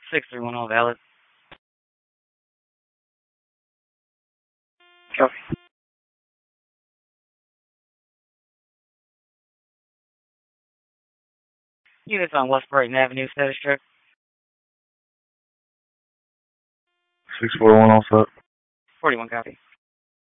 631 all valid. Copy. Units on West Brighton Avenue, status check. 641 all set. 41 copy.